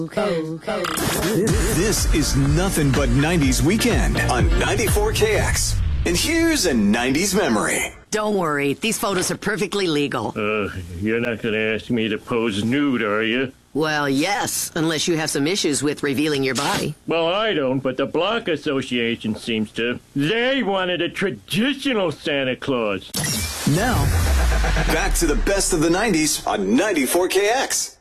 This is nothing but 90s weekend on 94KX. And here's a 90s memory. Don't worry, these photos are perfectly legal. You're not going to ask me to pose nude, are you? Well, yes, unless you have some issues with revealing your body. Well, I don't, but the Block Association seems to. They wanted a traditional Santa Claus. Now, back to the best of the 90s on 94KX.